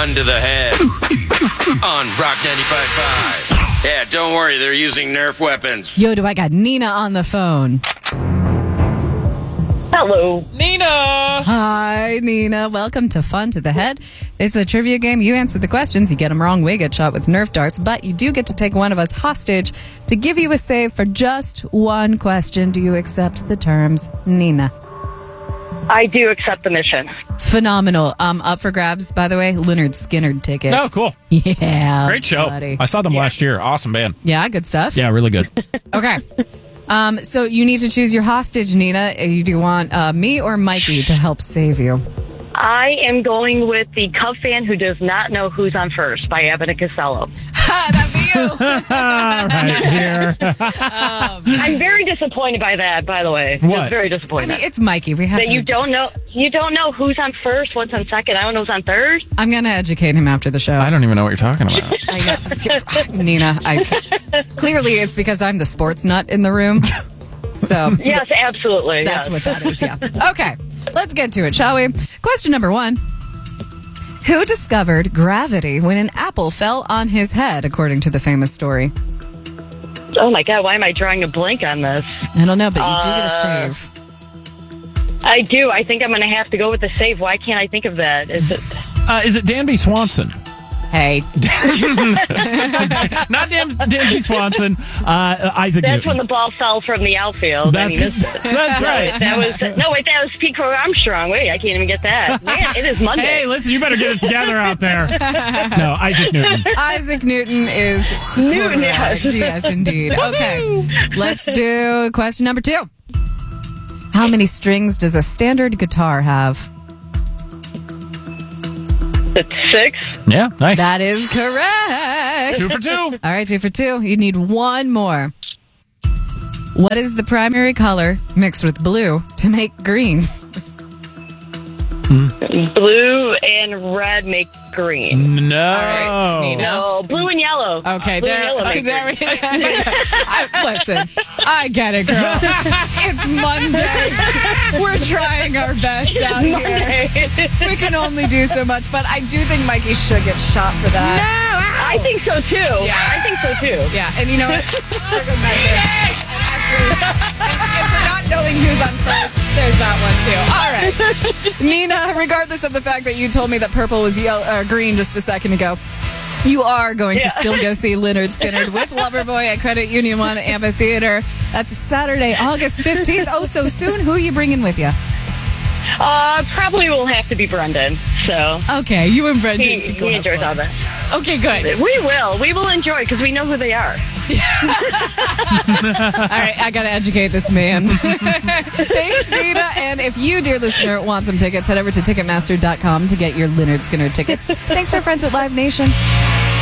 Fun to the Head on Rock 95.5. Yeah, don't worry, they're using Nerf weapons. Yo, do I got Nina on the phone? Hello. Nina! Hi, Nina. Welcome to Fun to the Head. It's a trivia game. You answer the questions. You get them wrong, we get shot with Nerf darts. But you do get to take one of us hostage to give you a save for just one question. Do you accept the terms, Nina? I do accept the mission. Phenomenal. Up for grabs, by the way, Lynyrd Skynyrd tickets. Oh, cool. Yeah. Great show. Buddy. I saw them last year. Awesome band. Yeah, good stuff. Yeah, really good. Okay. So you need to choose your hostage, Nina. Do you want me or Mikey to help save you? I am going with the Cub fan who does not know who's on first by Abbott and Costello. Ha, that'd be you. Right here. I'm very disappointed by that, by the way. What? Just very I disappointed. mean, it's Mikey. We have that to you don't know. adjust. You don't know who's on first, what's on second. I don't know who's on third. I'm going to educate him after the show. I don't even know what you're talking about. I know. Nina, clearly it's because I'm the sports nut in the room. So Yes, absolutely. that's yes. what that is, yeah. Okay, let's get to it, shall we? Question number 1. Who discovered gravity when an apple fell on his head, according to the famous story? Oh my God, why am I drawing a blank on this? I don't know, but you do get a save. I do. I think I'm going to have to go with the save. Why can't I think of that? Is it Danby Swanson? Hey. Not Danby Swanson. Isaac That's Newton. when the ball fell from the outfield. That's right. That was Pete Crow Armstrong. Wait, I can't even get that. Man, it is Monday. Hey, listen, you better get it together out there. No, Isaac Newton. Isaac Newton is Newton, correct. yes. Yes, indeed. Okay, let's do question number 2. How many strings does a standard guitar have? It's 6. Yeah, nice. That is correct. 2 for 2. All right, 2 for 2. You need one more. What is the primary color mixed with blue to make green? Blue and red make green. No. right, Nina. No, blue and yellow. Okay, Blue and yellow make there we green. go. Listen, I get it, girl. It's Monday. We're trying our best out here. We can only do so much, but I do think Mikey should get shot for that. I think so too. Yeah. I think so too. Yeah, and you know what? For good measure. And actually, if we're not knowing who's on first, there's that one too. All right. Nina, regardless of the fact that you told me that purple was green just a second ago, you are going to still go see Lynyrd Skynyrd with Loverboy at Credit Union 1 Amphitheater. That's Saturday, August 15th. Oh, so soon. Who are you bringing with you? Probably will have to be Brendan. So Okay, you and Brendan. can go he have enjoys fun. all that. Okay, good. We will enjoy because we know who they are. All right, I got to educate this man. Thanks, Nina. And if you, dear listener, want some tickets, head over to Ticketmaster.com to get your Lynyrd Skynyrd tickets. Thanks to our friends at Live Nation.